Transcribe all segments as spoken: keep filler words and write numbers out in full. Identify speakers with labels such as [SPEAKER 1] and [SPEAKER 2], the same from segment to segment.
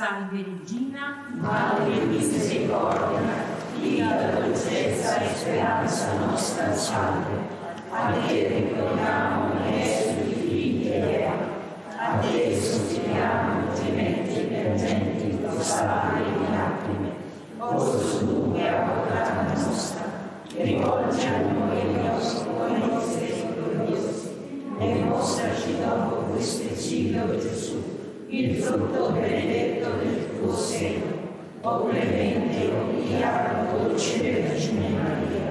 [SPEAKER 1] Salve Regina,
[SPEAKER 2] Madre di misericordia, vita, dolcezza e speranza nostra, salve. A te ricordiamo maestri, figli e Dea, a te sospiriamo, tementi e piangenti, prostati di lacrime, posto dunque avvocata nostra, rivolgi a noi i nostri misericordiosi, e mostraci dopo questo esilio, Gesù, il frutto benedetto del tuo seno, o clemente, o pia, o dolce Vergine Maria.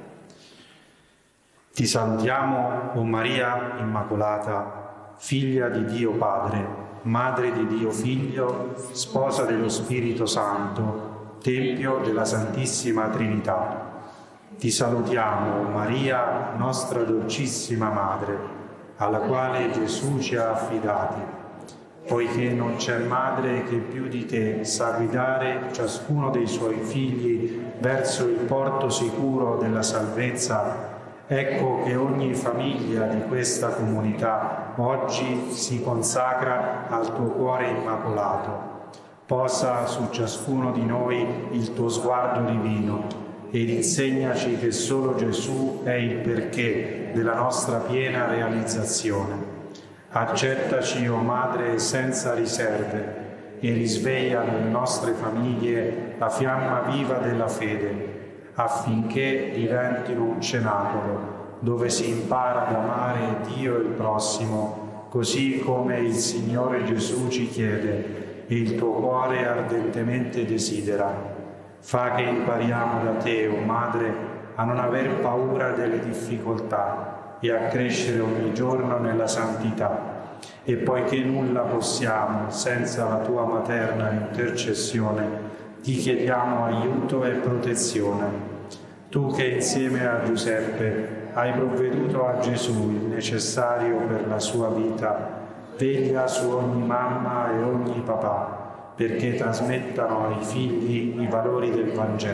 [SPEAKER 3] Ti salutiamo, o Maria Immacolata, figlia di Dio Padre, madre di Dio Figlio, sposa dello Spirito Santo, tempio della Santissima Trinità. Ti salutiamo, o Maria, nostra dolcissima madre, alla quale Gesù ci ha affidati, poiché non c'è madre che più di te sa guidare ciascuno dei suoi figli verso il porto sicuro della salvezza. Ecco che ogni famiglia di questa comunità oggi si consacra al tuo cuore immacolato. Posa su ciascuno di noi il tuo sguardo divino ed insegnaci che solo Gesù è il perché della nostra piena realizzazione. Accettaci, o Madre, senza riserve e risveglia nelle nostre famiglie la fiamma viva della fede, affinché diventino un cenacolo dove si impara ad amare Dio e il prossimo, così come il Signore Gesù ci chiede e il tuo cuore ardentemente desidera. Fa che impariamo da te, o Madre, a non aver paura delle difficoltà e a crescere ogni giorno nella santità. E poiché nulla possiamo senza la tua materna intercessione, ti chiediamo aiuto e protezione. Tu che insieme a Giuseppe hai provveduto a Gesù il necessario per la sua vita, veglia su ogni mamma e ogni papà, perché trasmettano ai figli i valori del Vangelo.